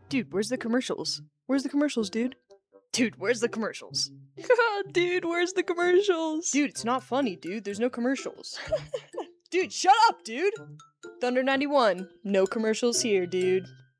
Dude, where's the commercials? Where's the commercials, dude? Dude, where's the commercials? Dude, where's the commercials? Dude, it's not funny, dude. There's no commercials. Dude, shut up, dude! Thunder 91, no commercials here, dude.